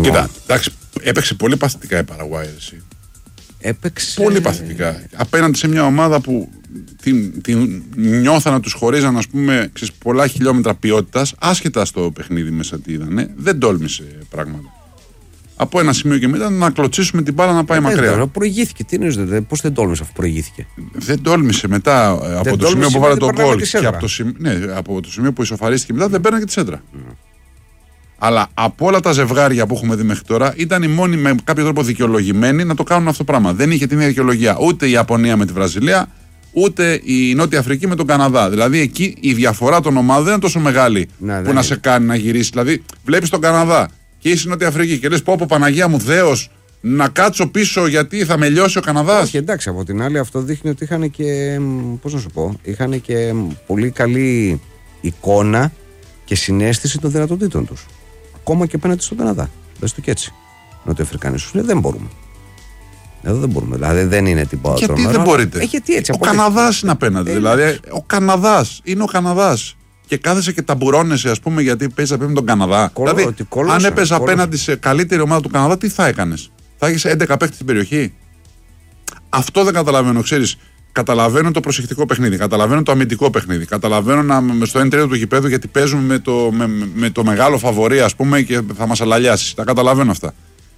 Κοίτα, εντάξει, έπαιξε πολύ παθητικά η Παραγουάη. Έπαιξε. Πολύ παθητικά. Απέναντι σε μια ομάδα που την νιώθανε να τους χωρίζαν, ας πούμε, πολλά χιλιόμετρα ποιότητας, άσχετα στο παιχνίδι μέσα τι είδανε, δεν τόλμησε πράγματα. Από ένα σημείο και μετά να κλωτσίσουμε την μπάλα να πάει μακριά. Προηγήθηκε. Τι εννοείς, πώς δεν τόλμησε αφού προηγήθηκε? Δεν τόλμησε μετά από το σημείο που βάλε το γκολ και από το σημείο που ισοφαρίστηκε μετά δεν παίρνανε και τη σέντρα. Αλλά από όλα τα ζευγάρια που έχουμε δει μέχρι τώρα, ήταν οι μόνοι με κάποιο τρόπο δικαιολογημένοι να το κάνουν αυτό το πράγμα. Δεν είχε την ίδια δικαιολογία ούτε η Ιαπωνία με τη Βραζιλία, ούτε η Νότια Αφρική με τον Καναδά. Δηλαδή εκεί η διαφορά των ομάδων δεν είναι τόσο μεγάλη που να σε κάνει να γυρίσει. Δηλαδή βλέπεις τον Καναδά και είσαι η Νότια Αφρική και λες πω Παναγία μου Θεός, να κάτσω πίσω γιατί θα με λιώσει ο Καναδάς. Όχι, εντάξει, από την άλλη αυτό δείχνει ότι είχαν και, πώς να σου πω, είχαν και πολύ καλή εικόνα και συναίσθηση των δυνατοτήτων τους. Ακόμα και απέναντι στον Καναδά. Δες το και έτσι. Νοτιοαφρικανοί σου λέει δεν μπορούμε. Εδώ δεν μπορούμε. Δηλαδή δεν είναι τίποτα. Γιατί δεν μπορείτε? Γιατί έτσι, ο Καναδάς είναι απέναντι. Δηλαδή ο Καναδάς είναι ο Καναδάς. Και κάθεσαι και ταμπουρώνεσαι, ας πούμε, γιατί παίζει απέναντι τον Καναδά. Δηλαδή, αν έπαιζε απέναντι σε καλύτερη ομάδα του Καναδά, τι θα έκανες? Θα έχεις 11 παίκτες στην περιοχή? Αυτό δεν καταλαβαίνω, ξέρεις. Καταλαβαίνω το προσεκτικό παιχνίδι, καταλαβαίνω το αμυντικό παιχνίδι, καταλαβαίνω στο 1-3 του γηπέδου γιατί παίζουμε με το μεγάλο φαβορί, ας πούμε, και θα μας αλαλιάσει. Τα καταλαβαίνω αυτά.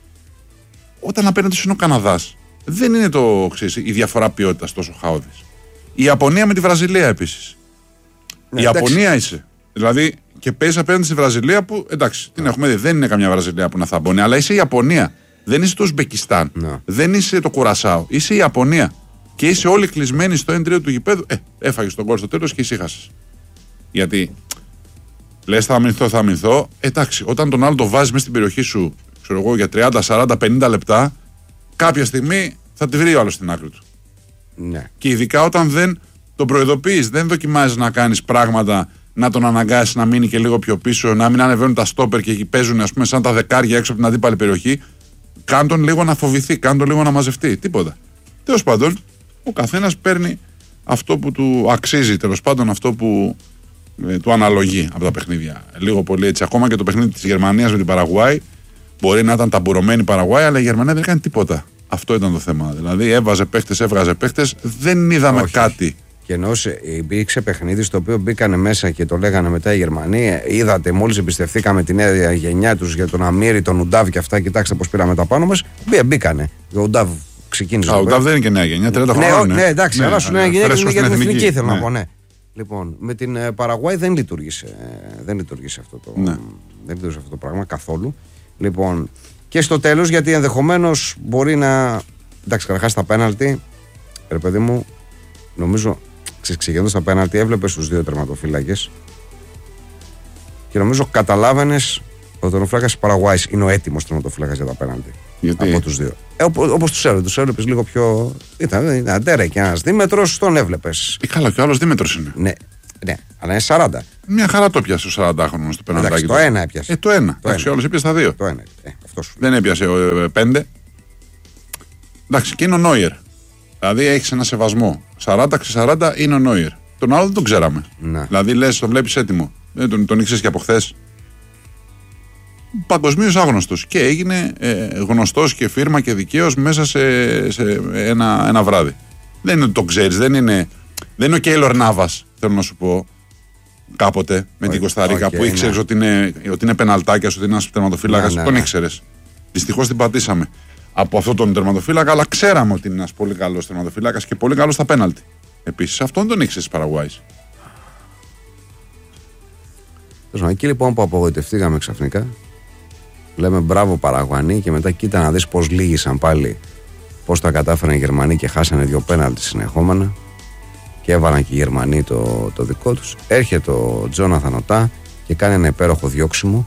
Όταν απέναντι σου είναι ο Καναδάς, δεν είναι η διαφορά ποιότητας τόσο χαόδης. Η Ιαπωνία με τη Βραζιλία επίσης. Η Ιαπωνία είσαι. Δηλαδή και παίζει απέναντι στη Βραζιλία που εντάξει, την έχουμε δει, δεν είναι καμιά Βραζιλία που να θαμπώνει, αλλά είσαι η Ιαπωνία. Δεν είσαι το Ουσμπεκιστάν, δεν είσαι το Κουρασάο, είσαι η Ιαπωνία. Και είσαι όλοι κλεισμένοι στο 1-3 του γηπέδου. Έφαγες τον γκολ στο τέλος και ησύχασες. Γιατί λες θα αμυνθώ. Εντάξει, όταν τον άλλο το βάζεις μέσα στην περιοχή σου, ξέρω εγώ, για 30, 40, 50 λεπτά, κάποια στιγμή θα τη βρει ο άλλος στην άκρη του. Ναι. Και ειδικά όταν δεν τον προειδοποιείς, δεν δοκιμάζεις να κάνεις πράγματα, να τον αναγκάσεις να μείνει και λίγο πιο πίσω, να μην ανεβαίνουν τα στόπερ και παίζουν, ας πούμε, σαν τα δεκάρια έξω από την αντίπαλη περιοχή. Κάν τον λίγο να φοβηθεί, κάν τον λίγο να μαζευτεί. Τίποτα. Τέλος πάντων, ο καθένας παίρνει αυτό που του αξίζει, τέλος πάντων αυτό που του αναλογεί από τα παιχνίδια. Λίγο πολύ έτσι. Ακόμα και το παιχνίδι της Γερμανίας με την Παραγουάη μπορεί να ήταν ταμπουρωμένη η Παραγουάη, αλλά η Γερμανία δεν έκανε τίποτα. Αυτό ήταν το θέμα. Δηλαδή έβγαζε παίχτες, δεν είδαμε κάτι. Και ενώ υπήρξε παιχνίδι στο οποίο μπήκανε μέσα και το λέγανε μετά οι Γερμανοί, είδατε, μόλις εμπιστευτήκαμε τη νέα γενιά τους για τον Αμίρη, τον Ουντάβ και αυτά, κοιτάξτε πώς πήραμε τα πάνω μας. Μπήκανε. Ο Ουντάβ ξεκίνησε. Ο Ουντάβ δεν είναι και νέα γενιά, 30 χρόνια. Ναι, εντάξει, αλλά σου νέα γενιά είναι για την εθνική, θέλω να πω. Ναι. Λοιπόν, με την Παραγουάη δεν λειτουργήσε αυτό το, δεν λειτουργήσε αυτό το πράγμα καθόλου. Λοιπόν, και στο τέλος, γιατί ενδεχομένως μπορεί να. Εντάξει, καταρχάς τα πέναλτι, ρε παιδί μου, νομίζω. Ξεκινώντας τα πέναλτι, έβλεπες τους δύο τερματοφύλακες και νομίζω καταλάβαινες ότι ο τερματοφύλακας της Παραγουάης είναι ο έτοιμος τερματοφύλακας για τα πέναλτι. Γιατί? Από τους δύο. Όπως τους έβλεπες λίγο πιο. Ήταν αντέρα και ένας δίμετρος, τον έβλεπες. Καλά, και ο άλλος δίμετρος είναι. Ναι, αλλά είναι 40. Μια χαρά το πιάσε ο 40χρονος στο πέναλτι. Το ένα έπιασε. Το ένα. Εντάξει, ο άλλος έπιασε τα δύο. Το ένα. Αυτό σου. Δεν έπιασε 5. Εντάξει, και είναι ο Νόιερ. Δηλαδή έχει ένα σεβασμό. 40-40 είναι ο Νόιερ. Τον άλλο δεν τον ξέραμε. Να. Δηλαδή λες, τον βλέπεις έτοιμο. Τον ήξερες και από χθες. Παγκοσμίως άγνωστος. Και έγινε γνωστός και φίρμα και δικαίος μέσα σε ένα βράδυ. Δεν είναι ότι τον ξέρεις. Δεν είναι ο Κέιλορ Νάβας, θέλω να σου πω. Κάποτε με την Κοσταρίκα που ήξερες ότι είναι πεναλτάκιας, ότι είναι ένας τερματοφύλακας. Τον ήξερες. Δυστυχώς την πατήσαμε από αυτόν τον τερματοφύλακα, αλλά ξέραμε ότι είναι ένας πολύ καλός τερματοφύλακας και πολύ καλός στα πέναλτι. Επίσης, αυτόν τον ήξερες της Παραγουάης. Εκεί λοιπόν που απογοητευτήκαμε ξαφνικά, λέμε μπράβο Παραγουανοί, και μετά κοίτα να δεις πώς λύγησαν πάλι, πώς τα κατάφεραν οι Γερμανοί και χάσανε 2 πέναλτι συνεχόμενα και έβαλαν και οι Γερμανοί το δικό τους. Έρχεται ο Τζόναθαν Οτά και κάνει ένα υπέροχο διώξιμο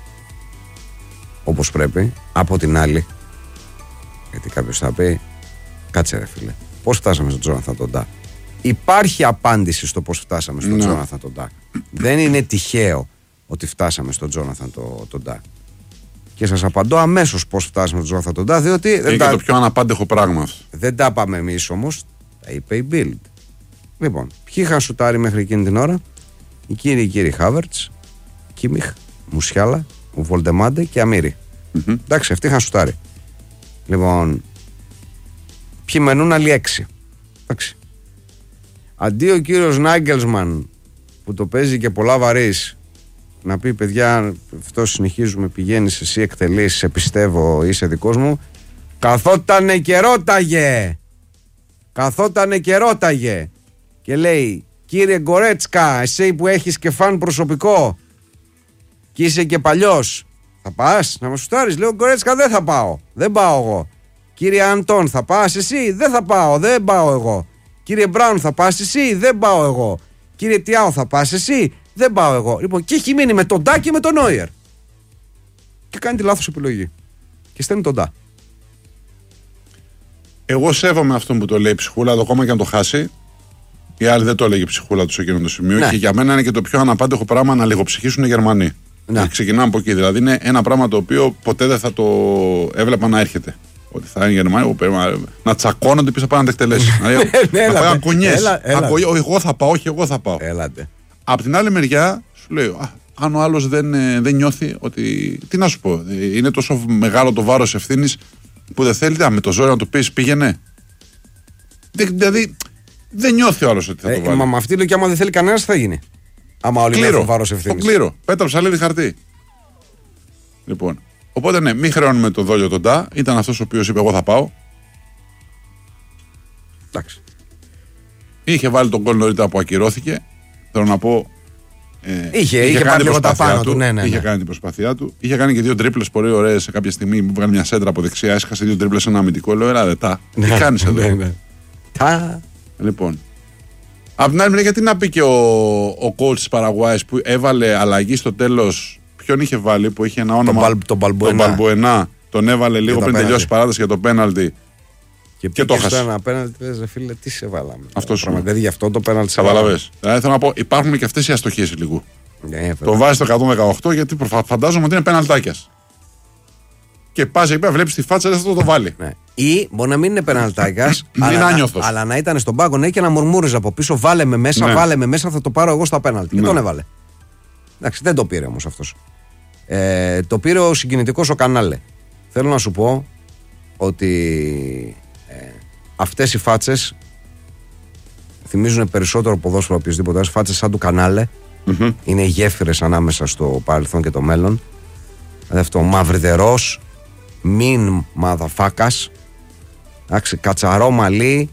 όπως πρέπει. Από την άλλη, γιατί κάποιος θα πει, κάτσε ρε φίλε, πώς φτάσαμε στον Τζόναθαν Οτά? Υπάρχει απάντηση στο πώς φτάσαμε στον Τζόναθαν Οτά. Δεν είναι τυχαίο ότι φτάσαμε στον Τζόναθαν Οτά. Και σας απαντώ αμέσως πώς φτάσαμε στον Τζόναθαν Οτά, διότι είναι το πιο αναπάντεχο πράγμα αυτό. Δεν τα είπαμε εμείς όμως, τα είπε η Bild. Λοιπόν, ποιοι είχαν σουτάρει μέχρι εκείνη την ώρα? Οι κύριοι Χάβερτς, Κίμιχ, Μουσιάλα, Βολτεμάντε και Αμίρι. Εντάξει, αυτοί είχαν σουτάρει. Λοιπόν, ποιοι μενούν άλλοι 6. Εντάξει. Αντί ο κύριος Νάγκελσμαν που το παίζει και πολλά βαρύς να πει παιδιά αυτό συνεχίζουμε, πηγαίνεις εσύ, εκτελείς, σε πιστεύω, είσαι δικός μου, καθότανε και ρώταγε και λέει κύριε Γκορέτσκα, εσύ που έχεις και φαν προσωπικό και είσαι και παλιός, θα πας να με σουτάρεις? Λέω Γκορέτσκα, δεν θα πάω, δεν πάω εγώ. Κύριε Αντών, θα πας εσύ? Δεν θα πάω, δεν πάω εγώ. Κύριε Μπράουν, θα πας εσύ? Δεν πάω εγώ. Κύριε Τιάο, θα πας εσύ? Δεν πάω εγώ. Λοιπόν, και έχει μείνει με τον Ντά και με τον Νόιερ. Και κάνει τη λάθος επιλογή. Και στέλνει τον Ντά. Εγώ σέβομαι αυτόν που το λέει η ψυχούλα, ακόμα και αν το χάσει. Οι άλλοι δεν το έλεγε η ψυχούλα του σε εκείνο το σημείο. Ναι. Και για μένα είναι και το πιο αναπάντεχο πράγμα να λιγοψυχήσουν οι Γερμανοί. Ναι. Και ξεκινάμε από εκεί. Δηλαδή είναι ένα πράγμα το οποίο ποτέ δεν θα το έβλεπα να έρχεται. Ότι θα είναι οι Γερμανοί να τσακώνονται πίσω από να εκτελέσει. Να πάνε κονιές. Εγώ θα πάω, όχι εγώ θα πάω. Έλατε. Απ' την άλλη μεριά σου λέει, αν ο άλλος δεν νιώθει ότι. Τι να σου πω, είναι τόσο μεγάλο το βάρος ευθύνης που δεν θέλει με το ζόρι να του πεις πήγαινε. Δηλαδή δεν νιώθει ο άλλος ότι θα το βάλει. Μα με αυτή λογική, άμα δεν θέλει κανένας, θα γίνει. Άμα όλοι νιώθουν βάρος ευθύνης. Το κλείρο. Πέτρα ψαλίδι χαρτί. Λοιπόν. Οπότε ναι, μην χρεώνουμε το δόλιο τον Ντά. Ήταν αυτός ο οποίος είπε: εγώ θα πάω. Εντάξει. Είχε βάλει τον γκολ νωρίτερα που ακυρώθηκε. Θέλω να πω. Είχε κάνει λίγο τα πάνω του. Ναι. Είχε κάνει την προσπάθειά του. Είχε κάνει και 2 τρίπλες πολύ ωραίες σε κάποια στιγμή. Μου βγάλει μια σέντρα από δεξιά. Έσχασε 2 τρίπλες σε ένα αμυντικό. Λέω: ελά, τι κάνεις εδώ. Τα. Λοιπόν. Απ' την άλλη μεριά, γιατί να πει και ο coach της Παραγουάης που έβαλε αλλαγή στο τέλος. Ποιον είχε βάλει που είχε ένα όνομα. Τον Μπαλμπουενά. Τον έβαλε λίγο πριν τελειώσει η παράταση για το πέναλτι. Και το έχασε. Ένα πέναλτι, φίλε, τι σε βάλαμε. Αυτό σου. Δηλαδή γι' αυτό το πέναλτι σε βάλαμε. Δηλαδή θέλω να πω, υπάρχουν και αυτές οι αστοχίες λίγο. Το βάζει στο 118 γιατί φαντάζομαι ότι είναι πέναλτάκια. Και πα εκεί πέρα, βλέπει τη φάτσα, δεν θα το βάλει. Ναι. Ή μπορεί να μην είναι πεναλτάκια, αλλά να ήταν στον πάγκο και να μουρμούριζε από πίσω, βάλε με μέσα, βάλε με μέσα, θα το πάρω εγώ στα πέναλτι. Και τον έβαλε. Εντάξει, δεν το πήρε όμως αυτός. Το πήρε ο συγκινητικός ο Κανάλε. Θέλω να σου πω ότι αυτές οι φάτσες θυμίζουν περισσότερο ποδόσφαιρο από οποιοδήποτε άλλος. Φάτσες σαν του Κανάλε είναι γέφυρες ανάμεσα στο παρελθόν και το μέλλον. Αυτό μαυριδερός, μην μαδαφάκας, κατσαρό μαλλί.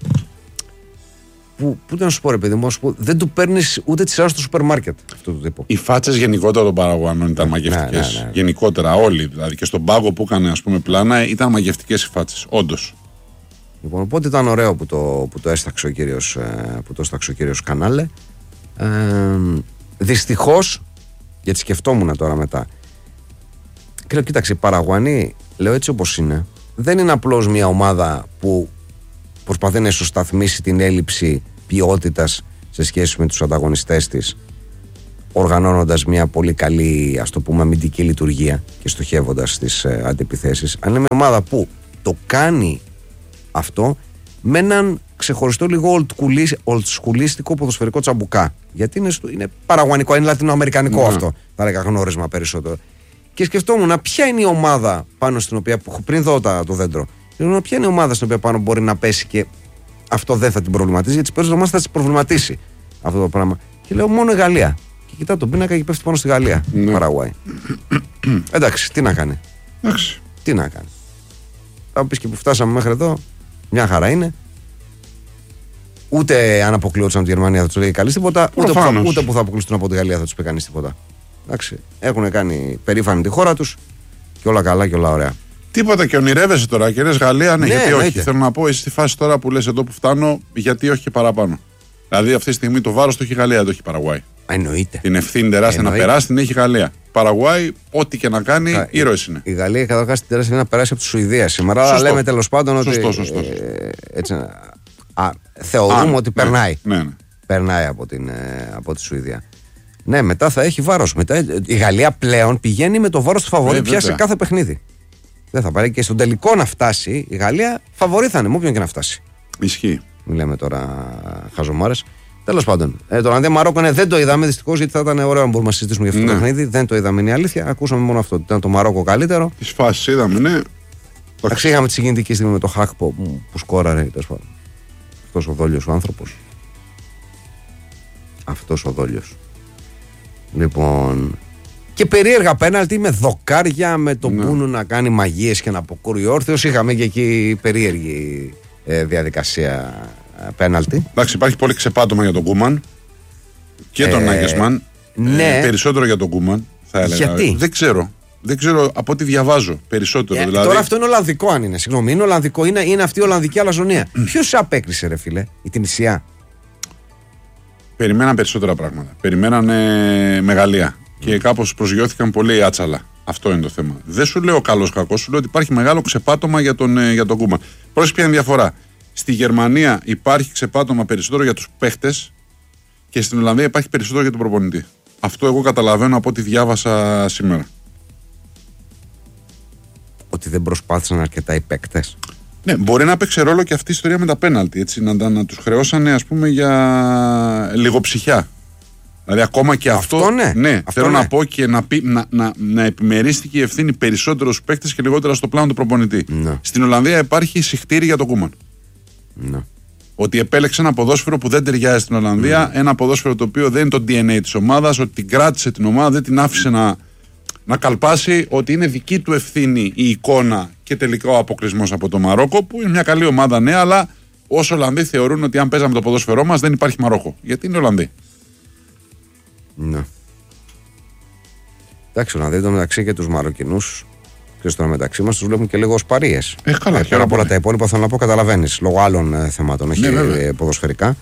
Πού να σου πω, ρε παιδί μου, δεν του παίρνει ούτε τη σειρά στο σούπερ μάρκετ αυτό το τύπο. Οι φάτσες γενικότερα των Παραγουανών ήταν μαγευτικές. Ναι. Γενικότερα, όλοι. Δηλαδή και στον πάγκο που έκανε πλάνα ήταν μαγευτικές οι φάτσες. Όντως. Λοιπόν, οπότε ήταν ωραίο που το έσταξε ο κύριος Κανάλε. Δυστυχώς, γιατί σκεφτόμουν τώρα μετά. Και λέω, κοίταξε, οι Παραγουανοί, λέω έτσι όπως είναι, δεν είναι απλώς μια ομάδα που προσπαθεί να ισοσταθμίσει την έλλειψη ποιότητας σε σχέση με τους ανταγωνιστές της, οργανώνοντας μια πολύ καλή, ας το πούμε, αμυντική λειτουργία και στοχεύοντας στις αντιπιθέσεις. Αν είναι μια ομάδα που το κάνει αυτό με έναν ξεχωριστό λίγο ολτσκουλίστικο ποδοσφαιρικό τσαμπουκά. Γιατί είναι παραγουανικό, είναι λατινοαμερικανικό αυτό. Θα έλεγα γνώρισμα περισσότερο. Και σκεφτόμουν ποια είναι η ομάδα πάνω στην οποία, πριν δω το δέντρο, ποια είναι η ομάδα στην οποία πάνω μπορεί να πέσει και αυτό δεν θα την προβληματίσει, γιατί τις περισσότερες ομάδες θα τις προβληματίσει αυτό το πράγμα. Και λέω μόνο η Γαλλία. Και κοιτάω τον πίνακα και πέφτει πάνω στη Γαλλία. Παραγουάη. Εντάξει, τι να κάνει. Τι να κάνει. Θα πει και που φτάσαμε μέχρι εδώ, μια χαρά είναι. Ούτε αν αποκλειόντουσαν από τη Γερμανία θα του λέει κανεί τίποτα, ούτε που θα αποκλειστούν από τη Γαλλία θα του πει κανεί τίποτα. Εντάξει. Έχουν κάνει περήφανη τη χώρα του και όλα καλά και όλα ωραία. Τίποτα και ονειρεύεσαι τώρα και λες Γαλλία, ναι, γιατί όχι. Θέλω να πω, εσύ στη φάση τώρα που λες εδώ που φτάνω, γιατί όχι και παραπάνω. Δηλαδή αυτή τη στιγμή το βάρος το έχει η Γαλλία, δεν το έχει η Παραγουάη. Εννοείται. Την ευθύνη τεράστια να περάσει την έχει η Γαλλία. Παραγουάη, ό,τι και να κάνει, ήρωες είναι. Η Γαλλία καταρχάς την τεράστια να περάσει από τη Σουηδία σήμερα. Αλλά λέμε τέλος πάντων ότι. Σωστό. Θεωρούμε ότι περνάει. Ναι. Περνάει από τη Σουηδία. Ναι, μετά θα έχει βάρος. Η Γαλλία πλέον πηγαίνει με το βάρος του φαβορί πια σε κάθε παιχνίδι. Δεν θα πάρει και στον τελικό να φτάσει. Η Γαλλία φαβορί θα είναι, με όποιον και να φτάσει. Ισχύει. Μιλάμε τώρα χαζομάρες. Τέλος πάντων. Το Ολλανδία-Μαρόκο δεν το είδαμε δυστυχώς, γιατί θα ήταν ωραίο να μπορούμε να συζητήσουμε για αυτό το παιχνίδι. Δεν το είδαμε, είναι η αλήθεια. Ακούσαμε μόνο αυτό. Ήταν το Μαρόκο καλύτερο. Τις φάσεις είδαμε, ναι. Εντάξει, είχαμε τη συγκινητική στιγμή με το Χάκπο που σκόραρε. Αυτός ο δόλιος ο άνθρωπος. Αυτός ο δόλιος. Λοιπόν. Και περίεργα πέναλτι με δοκάρια, με τον Μπούνου να κάνει μαγείες και να αποκρούει όρθιος. Είχαμε και εκεί περίεργη διαδικασία πέναλτι. Εντάξει, υπάρχει πολύ ξεπάτωμα για τον Κούμαν και τον Νάγκεσμαν. Ναι. Περισσότερο για τον Κούμαν, θα έλεγα. Γιατί? Δεν ξέρω από ό,τι διαβάζω περισσότερο. Δηλαδή... Τώρα αυτό είναι Ολλανδικό, αν είναι. Συγγνώμη, είναι Ολλανδικό, είναι αυτή η Ολλανδική αλαζονία. Ποιος απέκρισε, ρε φίλε, η Τινησία? Περιμέναν περισσότερα πράγματα. Περιμέναν μεγαλεία. Και κάπως προσγειώθηκαν πολύ άτσαλα. Αυτό είναι το θέμα. Δεν σου λέω καλός-κακός, σου λέω ότι υπάρχει μεγάλο ξεπάτωμα για τον Κούμαν. Πρόσεχε ποια είναι η διαφορά. Στη Γερμανία υπάρχει ξεπάτωμα περισσότερο για τους παίχτες και στην Ολλανδία υπάρχει περισσότερο για τον προπονητή. Αυτό εγώ καταλαβαίνω από ό,τι διάβασα σήμερα. Ότι δεν προσπάθησαν αρκετά οι παίκτες. Ναι, μπορεί να παίξει ρόλο και αυτή η ιστορία με τα πέναλτι. Έτσι, να τους χρεώσανε, ας πούμε, για λιγοψυχιά. Δηλαδή, ακόμα και αυτό. Θέλω να πω και να επιμερίστηκε η ευθύνη περισσότερο στους παίκτες και λιγότερα στο πλάνο του προπονητή. Ναι. Στην Ολλανδία υπάρχει συχτήρι για τον Κούμαν. Ναι. Ότι επέλεξε ένα ποδόσφαιρο που δεν ταιριάζει στην Ολλανδία, ένα ποδόσφαιρο το οποίο δεν είναι το DNA της ομάδας, ότι την κράτησε την ομάδα, δεν την άφησε να καλπάσει, ότι είναι δική του ευθύνη η εικόνα και τελικά ο αποκλεισμός από το Μαρόκο, που είναι μια καλή ομάδα, ναι, αλλά όσοι Ολλανδοί θεωρούν ότι αν παίζαμε το ποδόσφαιρό μας δεν υπάρχει Μαρόκο. Γιατί είναι Ολλανδοί. Ναι. Εντάξει, να δείτε μεταξύ και τους Μαροκινούς και στο μεταξύ μας τους βλέπουν και λίγο ως παρείες. Καλά, πέρα από όλα τα υπόλοιπα θέλω να πω, καταλαβαίνεις, λόγω άλλων θεμάτων, όχι ποδοσφαιρικά.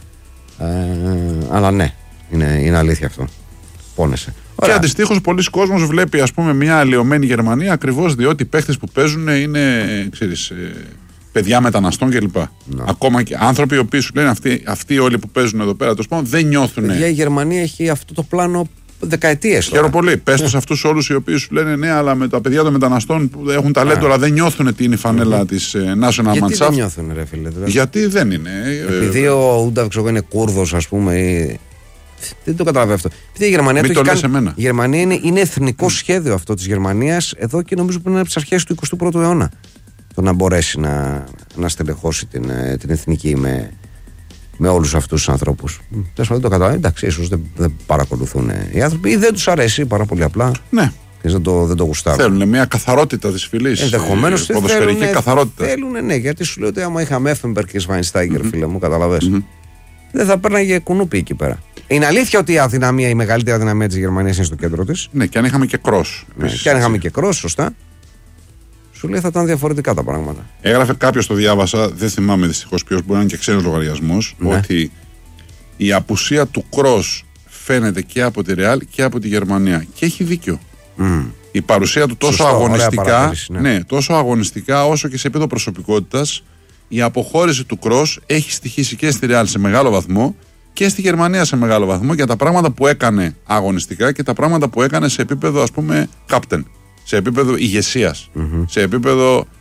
Αλλά ναι, είναι αλήθεια αυτό. Πόνεσαι. Και αντιστοίχως πολλοί κόσμος βλέπει, ας πούμε, μια αλλοιωμένη Γερμανία ακριβώς διότι οι παίχτες που παίζουν είναι, ξέρεις, παιδιά μεταναστών κλπ. Ακόμα και άνθρωποι οι οποίοι σου λένε αυτοί όλοι που παίζουν εδώ πέρα, δεν νιώθουν. Παιδιά, η Γερμανία έχει αυτό το πλάνο δεκαετίες. Χαίρομαι πολύ. Πες το σε αυτούς όλους οι οποίοι σου λένε ναι, αλλά με τα παιδιά των μεταναστών που έχουν ταλέντο, αλλά δεν νιώθουν τι είναι η φανέλα της National Mannschaft. Γιατί δεν νιώθουν, ρε φίλε? Δηλαδή. Γιατί δεν είναι. Επειδή ο Ούνταβ είναι Κούρδος, ας πούμε. Δεν το καταλαβαίνω αυτό. Η Γερμανία, η Γερμανία είναι εθνικό σχέδιο αυτό της Γερμανίας εδώ και νομίζω που είναι από τις αρχές του 21ου αιώνα. Το να μπορέσει να στελεχώσει την εθνική με όλους αυτούς τους ανθρώπους. Δεν το καταλαβαίνω. Εντάξει, ίσως δεν παρακολουθούν οι άνθρωποι ή δεν τους αρέσει πάρα πολύ απλά. Ναι. Και δεν το γουστάρουν. Θέλουν μια καθαρότητα της φυλής. Ενδεχομένως ποδοσφαιρική καθαρότητα. Θέλουν, ναι, γιατί σου λέω ότι άμα είχαμε Effenberg και Schweinsteiger, φίλε μου, καταλαβες. Δεν θα παίρναγε κουνούπι εκεί πέρα. Είναι αλήθεια ότι η μεγαλύτερη αδυναμία της Γερμανίας είναι στο κέντρο της. Ναι, και αν είχαμε και κρός. Και αν είχαμε και κρός, σωστά. Σου λέει θα ήταν διαφορετικά τα πράγματα. Έγραφε κάποιος, το διάβασα, δεν θυμάμαι δυστυχώς ποιος, μπορεί να είναι και ξένος λογαριασμός, ότι η απουσία του κρός φαίνεται και από τη Ρεάλ και από τη Γερμανία. Και έχει δίκιο. Η παρουσία του τόσο αγωνιστικά, τόσο αγωνιστικά όσο και σε επίπεδο προσωπικότητας, η αποχώρηση του κρός έχει στοιχήσει και στη Ρεάλ σε μεγάλο βαθμό και στη Γερμανία σε μεγάλο βαθμό για τα πράγματα που έκανε αγωνιστικά και τα πράγματα που έκανε σε επίπεδο, ας πούμε, captain, σε επίπεδο ηγεσίας, σε επίπεδο